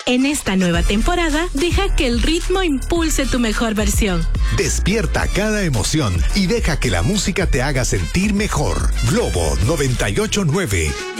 En esta nueva temporada, deja que el ritmo impulse tu mejor versión. Despierta cada emoción y deja que la música te haga sentir mejor. Globo 98.9.